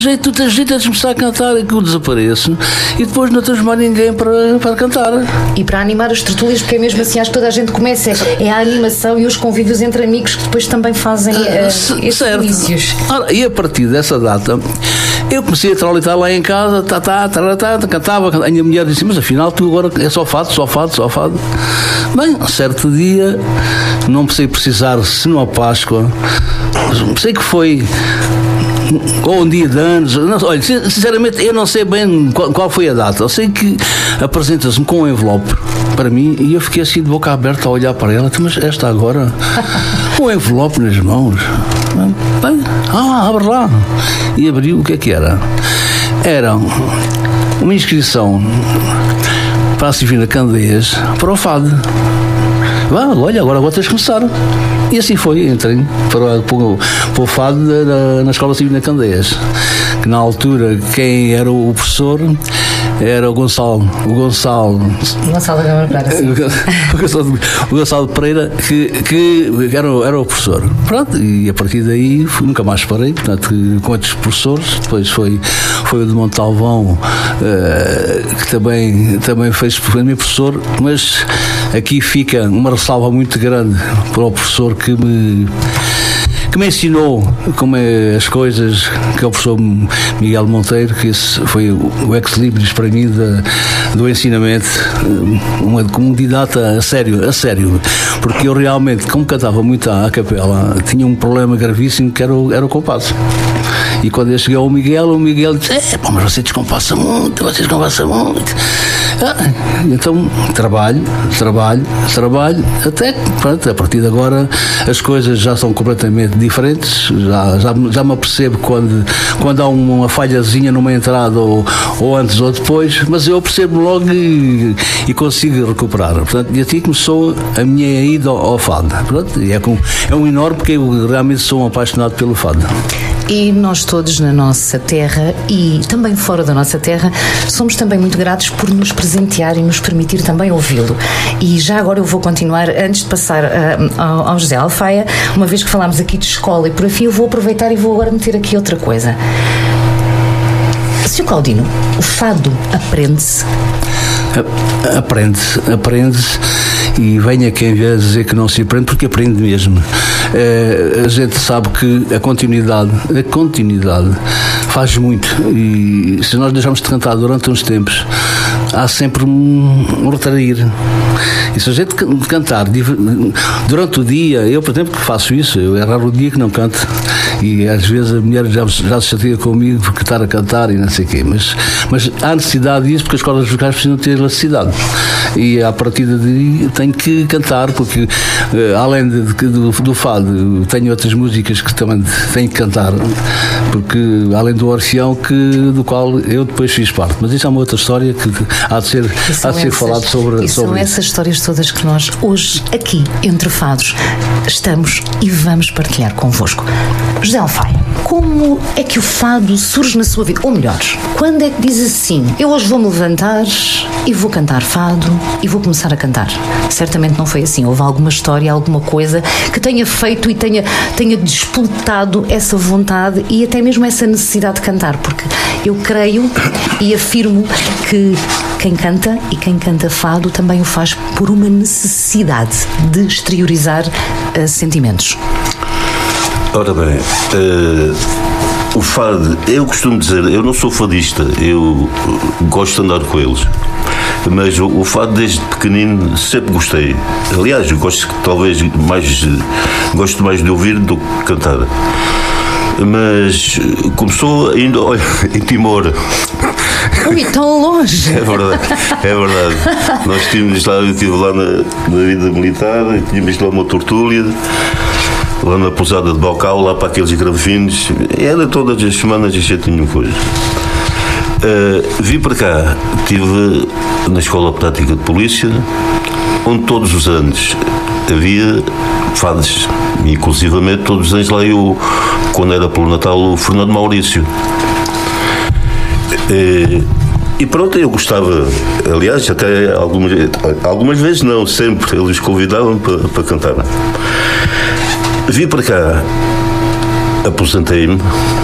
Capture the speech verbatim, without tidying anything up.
jeito, tu tens jeito de começar a cantar e que eu desapareço e depois não tens mais ninguém para, para cantar. E para animar as tertúlias, porque é mesmo assim, acho que toda a gente começa, é a animação e os convívios entre amigos que depois também fazem uh, esses certo. Inícios. Ora, e a partir dessa data, eu comecei a traulitar lá em casa, tá, tá, tá, tá, tá, cantava, a minha mulher disse, mas afinal tu agora é só fado, só fado, só fado. Bem, certo dia, não sei precisar, se não a Páscoa, sei que foi... ou um dia de anos, não, olha, sinceramente eu não sei bem qual, qual foi a data. Eu sei que apresenta-se-me com um envelope para mim e eu fiquei assim de boca aberta a olhar para ela, mas esta agora um envelope nas mãos, bem, ah, abre lá, e abriu. O que é que era? Era uma inscrição para a Civina Candeias para o fado. Ah, olha, agora agora tens de começar. E assim foi, entrei para, para, para o fado na, na Escola Civil de Candeias, que na altura quem era o professor era o Gonçalo, o Gonçalo, Gonçalo Gama Pereira, sim. o, Gonçalo, o Gonçalo Pereira, que, que era, era o professor. Pronto, e a partir daí nunca mais parei, portanto, com outros professores. Depois foi, foi o de Montalvão, uh, que também, também fez, foi meu professor, mas aqui fica uma ressalva muito grande para o professor que me, que me ensinou como é as coisas, que é o professor Miguel Monteiro, que esse foi o ex-libris para mim da, do ensinamento, uma, como um didata a sério, a sério, porque eu realmente, como cantava muito à capela, tinha um problema gravíssimo que era o, era o compasso. E quando eu cheguei ao Miguel, o Miguel disse, é, pô, mas você descompassa muito, você descompassa muito. Ah, então, trabalho, trabalho, trabalho, até que, pronto, a partir de agora as coisas já são completamente diferentes, já, já, já me apercebo quando, quando há uma falhazinha numa entrada, ou, ou antes ou depois, mas eu percebo logo e, e consigo recuperar. Portanto, e assim começou a minha ida ao, ao fado. Portanto, é, com, é um enorme, porque eu realmente sou um apaixonado pelo fado. E nós todos na nossa terra e também fora da nossa terra somos também muito gratos por nos presentear e nos permitir também ouvi-lo. E já agora eu vou continuar, antes de passar uh, ao, ao José Alfaia, uma vez que falámos aqui de escola e por afim, eu vou aproveitar e vou agora meter aqui outra coisa. senhor Claudino, o fado aprende-se? Aprende-se, aprende-se. E venha quem vier dizer que não se aprende, porque aprende mesmo. É, a gente sabe que a continuidade, a continuidade faz muito, e se nós deixarmos de cantar durante uns tempos, há sempre um, um retrair. E se a gente cantar durante o dia, eu, por exemplo, que faço isso, eu é raro o dia que não canto, e às vezes a mulher já, já se chateia comigo por estar a cantar e não sei o quê, mas, mas há necessidade disso, porque as escolas vocais precisam ter elasticidade, e à partida de tenho que cantar, porque uh, além de, de, do, do fado, tenho outras músicas que também tenho que cantar, porque além do Orfeão, que, do qual eu depois fiz parte, mas isso é uma outra história que há de ser, há de ser essas, falado sobre, e sobre são isso. Essas histórias todas que nós hoje aqui, entre fados, estamos e vamos partilhar convosco. José Alfaia, como é que o fado surge na sua vida? Ou melhor, quando é que diz assim, eu hoje vou-me levantar e vou cantar fado e vou começar a cantar? Certamente não foi assim. Houve alguma história, alguma coisa que tenha feito e tenha, tenha despoltado essa vontade e até mesmo essa necessidade de cantar, porque eu creio e afirmo que quem canta e quem canta fado também o faz por uma necessidade de exteriorizar uh, sentimentos. Ora bem, uh, o fado, eu costumo dizer, eu não sou fadista, eu gosto de andar com eles, mas o, o fado desde pequenino sempre gostei. Aliás, eu gosto talvez mais, gosto mais de ouvir do que cantar. Mas começou ainda, olha, em Timor. Ui, tão longe. É verdade, é verdade. Nós tínhamos lá, eu estive lá na, na vida militar, tínhamos lá uma tortúlia, lá na pousada de Bocal, lá para aqueles gravinhos. Era todas as semanas e já tinha coisa. Uh, vim para cá, estive na Escola Prática de Polícia, onde todos os anos havia fados, inclusivamente todos os anos lá eu, quando era pelo Natal, o Fernando Maurício. E, e pronto, eu gostava, aliás, até algumas, algumas vezes não, sempre, eles convidavam para, para cantar. Vim para cá, aposentei-me,